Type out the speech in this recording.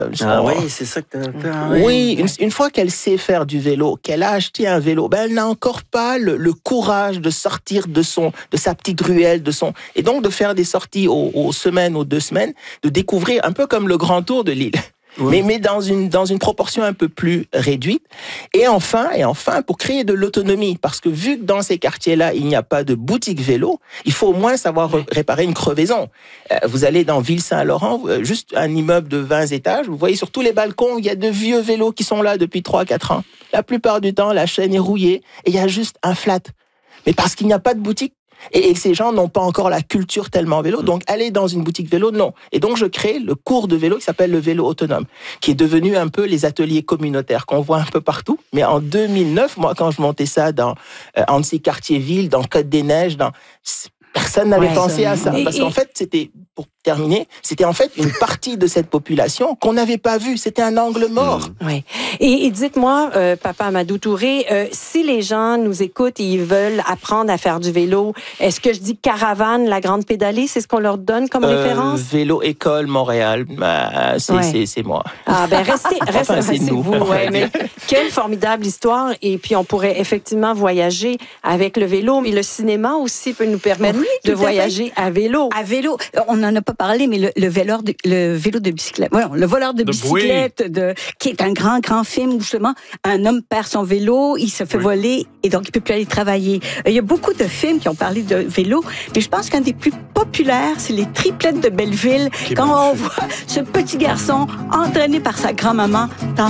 Oui, c'est ça que Oui, une fois qu'elle sait faire du vélo, qu'elle a acheté un vélo, elle n'a encore pas le courage de sortir de sa petite ruelle, et donc de faire des sorties aux semaines, aux 2 semaines, de découvrir un peu comme le grand tour de l'île. Oui. Mais dans une proportion un peu plus réduite. Et enfin, pour créer de l'autonomie, parce que vu que dans ces quartiers-là, il n'y a pas de boutique vélo, il faut au moins savoir réparer une crevaison. Vous allez dans Ville-Saint-Laurent, juste un immeuble de 20 étages, vous voyez sur tous les balcons, il y a de vieux vélos qui sont là depuis 3-4 ans. La plupart du temps, la chaîne est rouillée et il y a juste un flat. Mais parce qu'il n'y a pas de boutique. Et ces gens n'ont pas encore la culture tellement vélo, donc aller dans une boutique vélo, non. Et donc je crée le cours de vélo qui s'appelle le vélo autonome, qui est devenu un peu les ateliers communautaires qu'on voit un peu partout. Mais en 2009, moi, quand je montais ça dans Annecy-Cartierville, dans Côte-des-Neiges, personne n'avait pensé à ça. Parce qu'en fait, pour terminer, c'était en fait une partie de cette population qu'on n'avait pas vue. C'était un angle mort. Oui. Et dites-moi, Papa Amadou Touré, si les gens nous écoutent et ils veulent apprendre à faire du vélo, est-ce que je dis Caravane, la grande pédalée, c'est ce qu'on leur donne comme référence? Vélo École Montréal, c'est moi. Ah ben restez vous. Ouais, mais quelle formidable histoire. Et puis on pourrait effectivement voyager avec le vélo, mais le cinéma aussi peut nous permettre de voyager à vélo. À vélo, on n'en a pas parlé, mais le vélo de bicyclette, le voleur de bicyclette, qui est un grand film où justement un homme perd son vélo, il se fait voler et donc il peut plus aller travailler. Il y a beaucoup de films qui ont parlé de vélo, mais je pense qu'un des plus populaires, c'est Les Triplettes de Belleville, quand on voit ce petit garçon entraîné par sa grand-maman dans